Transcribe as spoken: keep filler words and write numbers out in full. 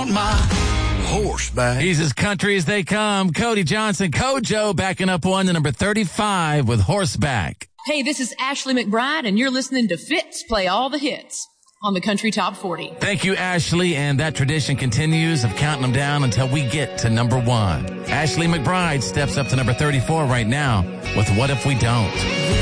want my horseback. He's as country as they come. Cody Johnson, Kojo, backing up one to number thirty-five with Horseback. Hey, this is Ashley McBride, and you're listening to Fitz Play All the Hits on the Country Top forty. Thank you, Ashley, and that tradition continues of counting them down until we get to number one. Ashley McBride steps up to number thirty-four right now with What If We Don't?